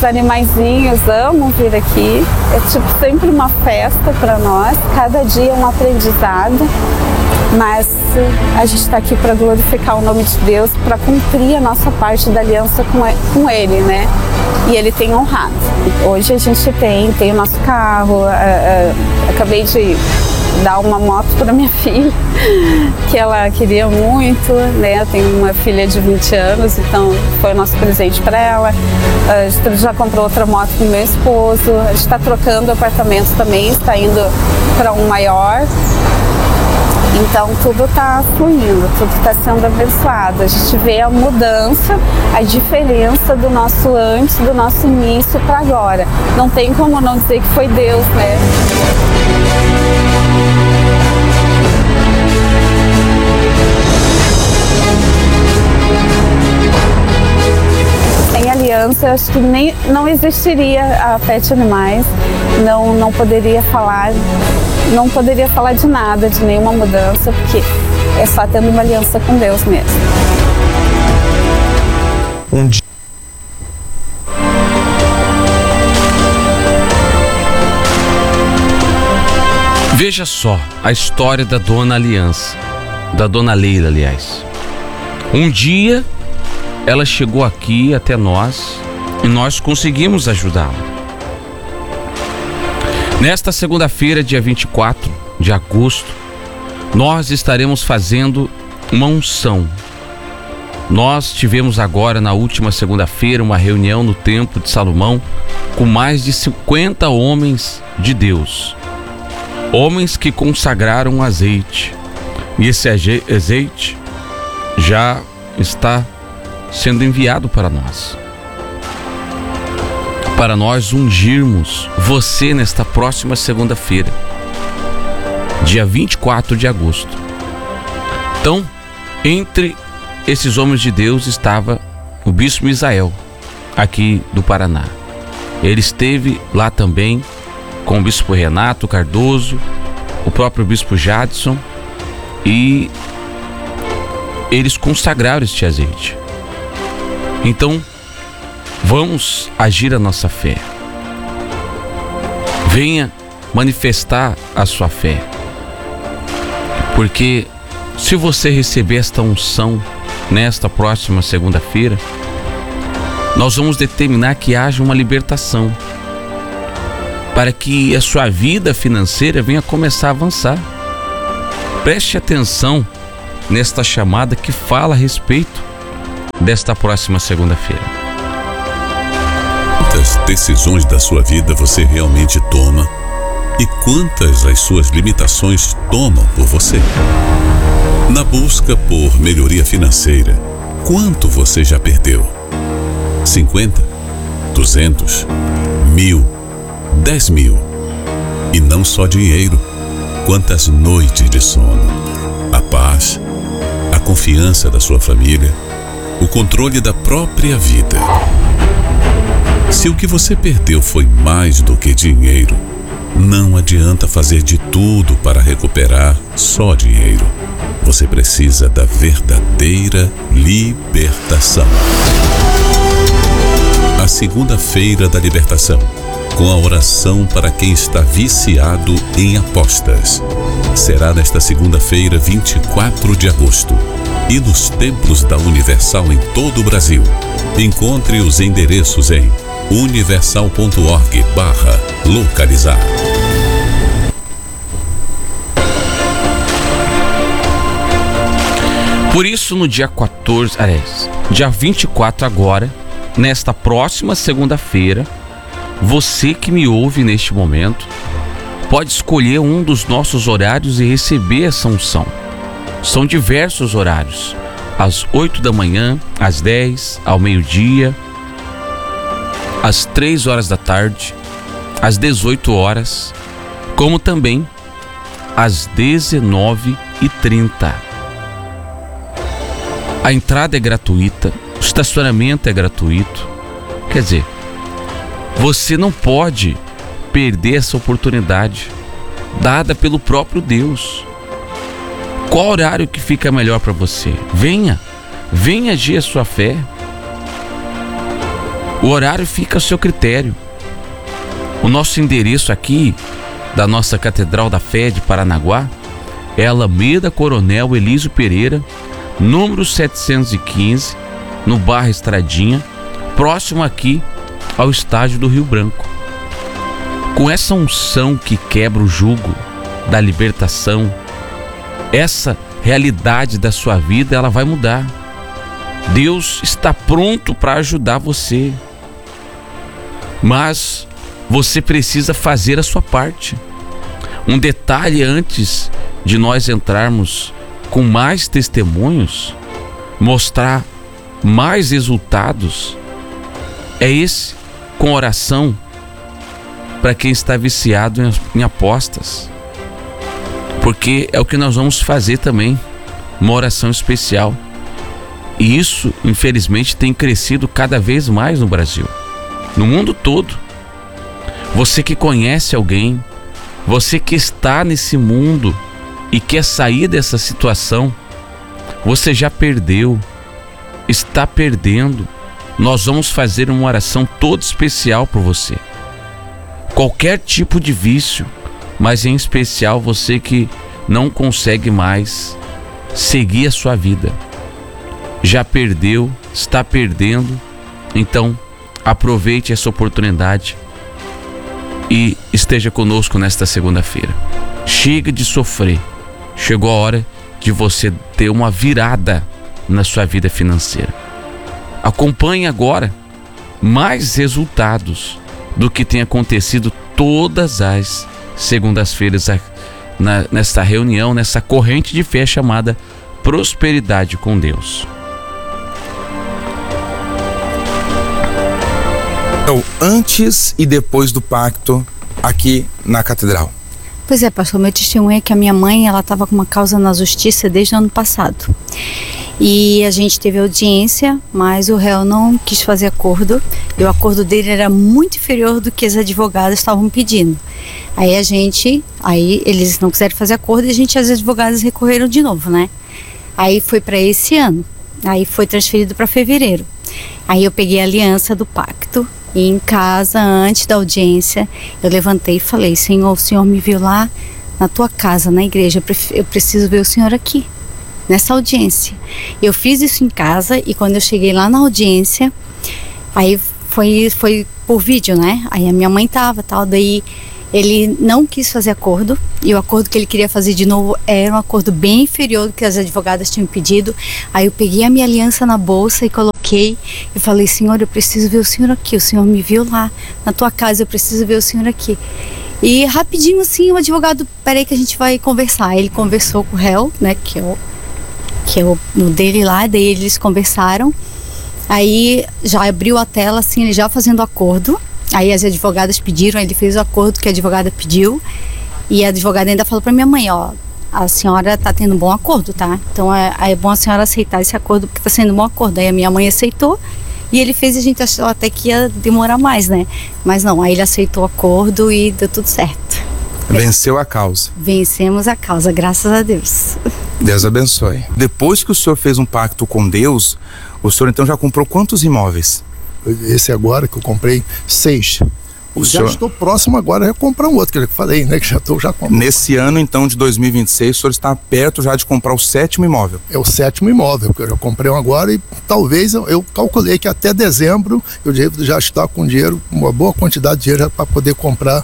os animaizinhos amam vir aqui. É tipo sempre uma festa para nós, cada dia é um aprendizado, mas a gente está aqui para glorificar o nome de Deus, para cumprir a nossa parte da aliança com Ele, né? E Ele tem honrado. Hoje a gente tem o nosso carro, acabei de dar uma moto para minha filha, que ela queria muito, né? Eu tenho uma filha de 20 anos, então foi o nosso presente para ela. A gente já comprou outra moto para o meu esposo, a gente está trocando apartamento também, está indo para um maior. Então tudo está fluindo, tudo está sendo abençoado. A gente vê a mudança, a diferença do nosso antes, do nosso início para agora. Não tem como não dizer que foi Deus, né? Sem aliança, eu acho que não existiria a Pet Animais, não poderia falar de nada, de nenhuma mudança, porque é só tendo uma aliança com Deus mesmo. Veja só a história da Dona Aliança, da Dona Leila, aliás. Um dia ela chegou aqui até nós e nós conseguimos ajudá-la. Nesta segunda-feira, dia 24 de agosto, nós estaremos fazendo uma unção. Nós tivemos agora, na última segunda-feira, uma reunião no Templo de Salomão com mais de 50 homens de Deus. Homens que consagraram azeite. E esse azeite já está sendo enviado para nós. Para nós ungirmos você nesta próxima segunda-feira, dia 24 de agosto. Então, entre esses homens de Deus estava o Bispo Misael, aqui do Paraná. Ele esteve lá também com o Bispo Renato Cardoso, o próprio Bispo Jadson, e eles consagraram este azeite. Então, vamos agir a nossa fé. Venha manifestar a sua fé. Porque se você receber esta unção nesta próxima segunda-feira, nós vamos determinar que haja uma libertação, para que a sua vida financeira venha começar a avançar. Preste atenção nesta chamada que fala a respeito desta próxima segunda-feira. Quantas decisões da sua vida você realmente toma e quantas as suas limitações tomam por você? Na busca por melhoria financeira, quanto você já perdeu? 50? 200? 1000? 10 mil? E não só dinheiro, quantas noites de sono, a paz, a confiança da sua família, o controle da própria vida. Se o que você perdeu foi mais do que dinheiro, não adianta fazer de tudo para recuperar só dinheiro. Você precisa da verdadeira libertação. A segunda-feira da libertação, com a oração para quem está viciado em apostas, será nesta segunda-feira, 24 de agosto, e nos templos da Universal em todo o Brasil. Encontre os endereços em universal.org/localizar. Por isso, no dia 24 agora, nesta próxima segunda-feira, você que me ouve neste momento, pode escolher um dos nossos horários e receber essa unção. São diversos horários, às 8 da manhã, às 10, ao meio-dia, às 3 horas da tarde, às 18 horas, como também às 19h30. A entrada é gratuita, o estacionamento é gratuito. Quer dizer, você não pode perder essa oportunidade dada pelo próprio Deus. Qual horário que fica melhor para você? Venha agir a sua fé. O horário fica a seu critério. O nosso endereço aqui, da nossa Catedral da Fé de Paranaguá, é Alameda Coronel Elísio Pereira, número 715, no bairro Estradinha, próximo aqui ao estádio do Rio Branco. Com essa unção que quebra o jugo da libertação, essa realidade da sua vida, ela vai mudar. Deus está pronto para ajudar você, mas você precisa fazer a sua parte. Um detalhe antes de nós entrarmos com mais testemunhos, mostrar mais resultados, é esse, com oração, para quem está viciado em apostas. Porque é o que nós vamos fazer também, uma oração especial. E isso, infelizmente, tem crescido cada vez mais no Brasil, no mundo todo. Você que conhece alguém, você que está nesse mundo e quer sair dessa situação, você já perdeu, está perdendo. Nós vamos fazer uma oração toda especial por você. Qualquer tipo de vício, mas em especial você que não consegue mais seguir a sua vida. Já perdeu, está perdendo, então aproveite essa oportunidade e esteja conosco nesta segunda-feira. Chega de sofrer, chegou a hora de você ter uma virada na sua vida financeira. Acompanhe agora mais resultados do que tem acontecido todas as segundas-feiras nesta reunião, nessa corrente de fé chamada Prosperidade com Deus. Então, antes e depois do pacto aqui na Catedral. Pois é, pastor, meu testemunho é que a minha mãe, ela estava com uma causa na justiça desde o ano passado. E a gente teve audiência, mas o réu não quis fazer acordo. E o acordo dele era muito inferior do que as advogadas estavam pedindo. Aí eles não quiseram fazer acordo e as advogadas recorreram de novo, né? Aí foi para esse ano. Aí foi transferido para fevereiro. Aí eu peguei a aliança do pacto. E em casa, antes da audiência, eu levantei e falei: Senhor, o Senhor me viu lá na tua casa, na igreja, eu preciso ver o Senhor aqui, nessa audiência. Eu fiz isso em casa e quando eu cheguei lá na audiência, aí foi por vídeo, né? Aí a minha mãe tava, tal, daí ele não quis fazer acordo e o acordo que ele queria fazer de novo era um acordo bem inferior do que as advogadas tinham pedido. Aí eu peguei a minha aliança na bolsa e coloquei e falei: Senhor, eu preciso ver o Senhor aqui, o Senhor me viu lá na tua casa, eu preciso ver o Senhor aqui. E rapidinho assim o advogado: peraí que a gente vai conversar. Ele conversou com o réu, né, que é o dele lá, daí eles conversaram. Aí já abriu a tela assim, ele já fazendo acordo. Aí as advogadas pediram, ele fez o acordo que a advogada pediu. E a advogada ainda falou para minha mãe: ó, a senhora tá tendo um bom acordo, tá? Então é bom a senhora aceitar esse acordo porque tá sendo um bom acordo. Aí a minha mãe aceitou e ele fez, a gente achou até que ia demorar mais, né? Mas não, aí ele aceitou o acordo e deu tudo certo. Venceu a causa. Vencemos a causa, graças a Deus. Deus abençoe. Depois que o senhor fez um pacto com Deus, o senhor então já comprou quantos imóveis? Esse agora que eu comprei 6. Estou próximo agora a comprar um outro, que eu falei, né? Que já comprando. Nesse ano, então, de 2026, o senhor está perto já de comprar o 7º imóvel. É o 7º imóvel, que eu já comprei um agora e talvez eu calculei que até dezembro eu devo já estar com dinheiro, uma boa quantidade de dinheiro para poder comprar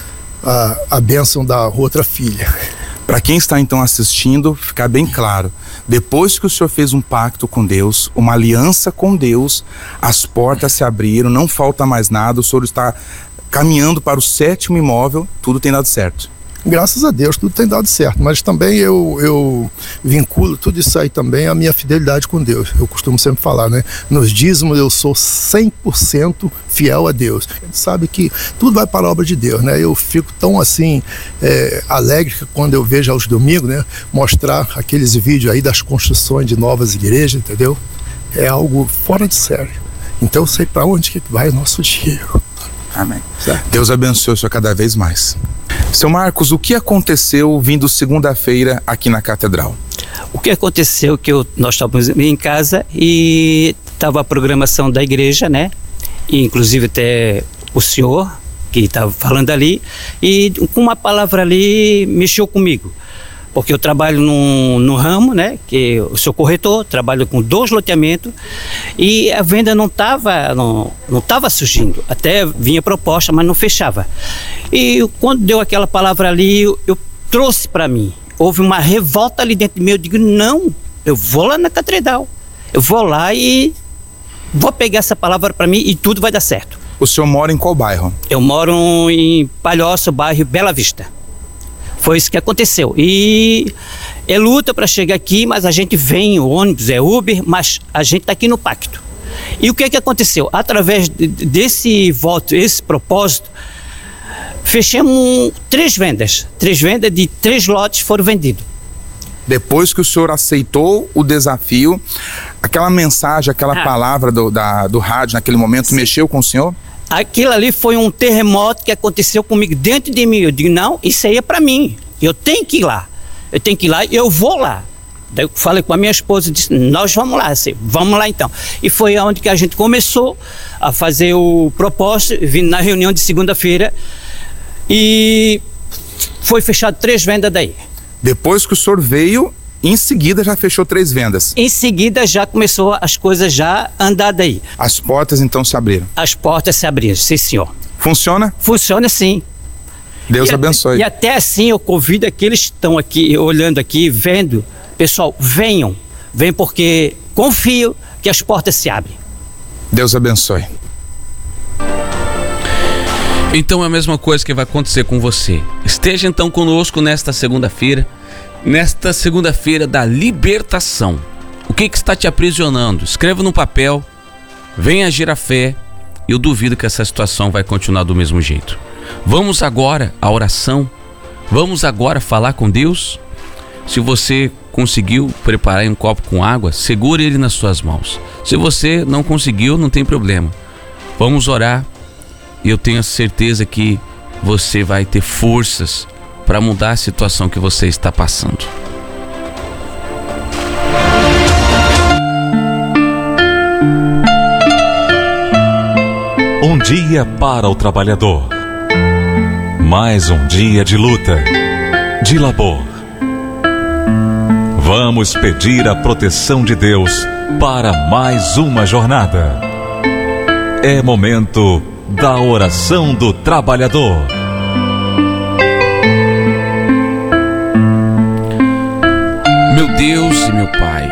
a bênção da outra filha. Para quem está então assistindo, ficar bem claro, depois que o senhor fez um pacto com Deus, uma aliança com Deus, as portas se abriram, não falta mais nada, o senhor está caminhando para o 7º imóvel, tudo tem dado certo. Graças a Deus, tudo tem dado certo, mas também eu vinculo tudo isso aí também à minha fidelidade com Deus. Eu costumo sempre falar, né? Nos dízimos eu sou 100% fiel a Deus. A gente sabe que tudo vai para a obra de Deus, né? Eu fico tão assim, alegre quando eu vejo aos domingos, né? Mostrar aqueles vídeos aí das construções de novas igrejas, entendeu? É algo fora de série. Então eu sei para onde que vai o nosso dinheiro. Amém. Certo. Deus abençoe o senhor cada vez mais. Seu Marcos, o que aconteceu vindo segunda-feira aqui na Catedral? O que aconteceu que nós estávamos em casa e estava a programação da igreja, né? inclusive até o senhor que estava falando ali, e com uma palavra ali mexeu comigo. Porque eu trabalho no ramo, né, que eu sou corretor, trabalho com 2 loteamentos e a venda não tava surgindo. Até vinha proposta, mas não fechava. E quando deu aquela palavra ali, eu trouxe para mim. Houve uma revolta ali dentro de mim. Eu digo, não, eu vou lá na catedral. Eu vou lá e vou pegar essa palavra para mim e tudo vai dar certo. O senhor mora em qual bairro? Eu moro em Palhoça, bairro Bela Vista. Foi isso que aconteceu. E é luta para chegar aqui, mas a gente vem, o ônibus é Uber, mas a gente está aqui no pacto. E o que aconteceu? Através desse voto, esse propósito, fechamos 3 vendas. 3 vendas de 3 lotes foram vendidos. Depois que o senhor aceitou o desafio, aquela mensagem, aquela palavra do rádio naquele momento, sim, mexeu com o senhor? Aquilo ali foi um terremoto que aconteceu comigo dentro de mim. Eu digo, não, isso aí é para mim. Eu tenho que ir lá. Eu tenho que ir lá e eu vou lá. Daí eu falei com a minha esposa e disse, nós vamos lá, assim, vamos lá então. E foi onde que a gente começou a fazer o propósito, vindo na reunião de segunda-feira e foi fechado 3 vendas daí. Depois que o senhor veio, em seguida já fechou 3 vendas. Em seguida já começou as coisas já a andar daí. As portas então se abriram? As portas se abriram, sim senhor. Funciona? Funciona sim. Deus abençoe. E até assim eu convido aqueles que estão aqui, olhando aqui, vendo. Pessoal, venham porque confio que as portas se abrem. Deus abençoe. Então é a mesma coisa que vai acontecer com você. Esteja então conosco nesta segunda-feira da libertação. O que está te aprisionando? Escreva no papel, venha agir a fé. Eu duvido que essa situação vai continuar do mesmo jeito. Vamos agora à oração. Vamos agora falar com Deus. Se você conseguiu preparar um copo com água, segure ele nas suas mãos. Se você não conseguiu, não tem problema. Vamos orar. E eu tenho a certeza que você vai ter forças para mudar a situação que você está passando. Um dia para o trabalhador. Mais um dia de luta, de labor. Vamos pedir a proteção de Deus para mais uma jornada. É momento da oração do trabalhador. Meu Deus e meu Pai,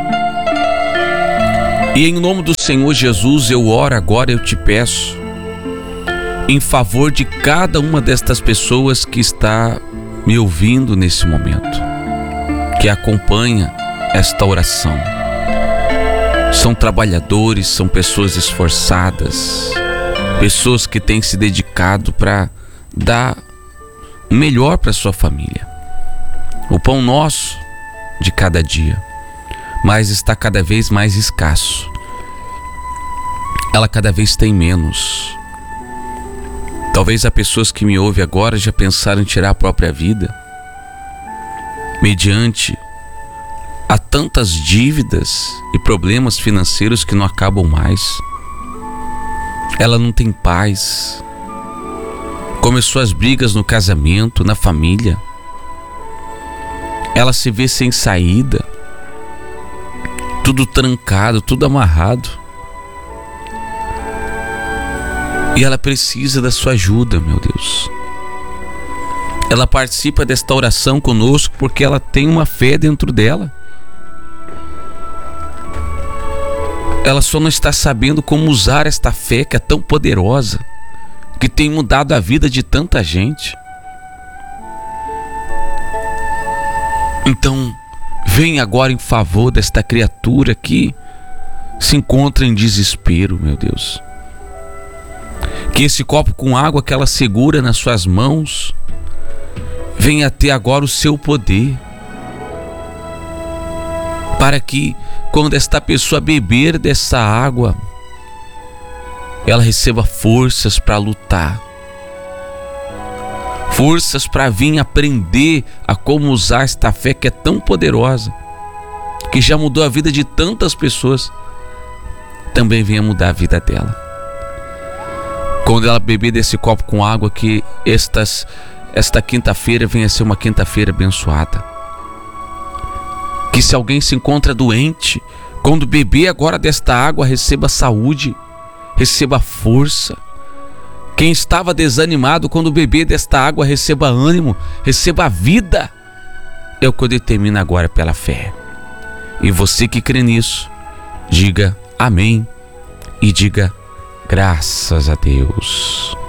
e em nome do Senhor Jesus eu oro agora, eu te peço em favor de cada uma destas pessoas que está me ouvindo nesse momento, que acompanha esta oração. São trabalhadores, são pessoas esforçadas, pessoas que têm se dedicado para dar o melhor para sua família, o pão nosso de cada dia, mas está cada vez mais escasso. Ela cada vez tem menos. Talvez há pessoas que me ouvem agora já pensaram em tirar a própria vida, mediante a tantas dívidas e problemas financeiros que não acabam mais. Ela não tem paz. Começou as brigas no casamento, na família. Ela se vê sem saída, tudo trancado, tudo amarrado. E ela precisa da sua ajuda, meu Deus. Ela participa desta oração conosco porque ela tem uma fé dentro dela. Ela só não está sabendo como usar esta fé que é tão poderosa, que tem mudado a vida de tanta gente. Então, vem agora em favor desta criatura que se encontra em desespero, meu Deus. Que esse copo com água que ela segura nas suas mãos venha ter agora o seu poder, para que quando esta pessoa beber dessa água, ela receba forças para lutar, forças para vir aprender a como usar esta fé que é tão poderosa, que já mudou a vida de tantas pessoas, também venha mudar a vida dela. quando ela beber desse copo com água, que esta quinta-feira venha a ser uma quinta-feira abençoada. Que se alguém se encontra doente, quando beber agora desta água, receba saúde, receba força. Quem estava desanimado, quando beber desta água, receba ânimo, receba vida. É o que eu determino agora pela fé. E você que crê nisso, diga amém e diga graças a Deus.